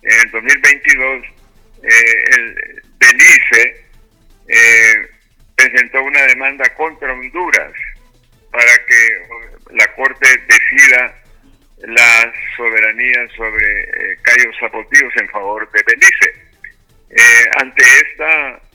en el 2022, el Belice presentó una demanda contra Honduras para que la Corte decida la soberanía sobre Cayos Zapotillos en favor de Belice. Ante esta